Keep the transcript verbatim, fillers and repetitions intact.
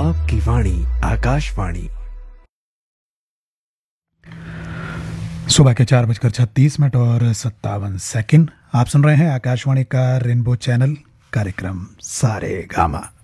आपकी वाणी आकाशवाणी। सुबह के चार बजकर छत्तीस मिनट और सत्तावन सेकंड। आप सुन रहे हैं आकाशवाणी का रेनबो चैनल कार्यक्रम सारे गामा।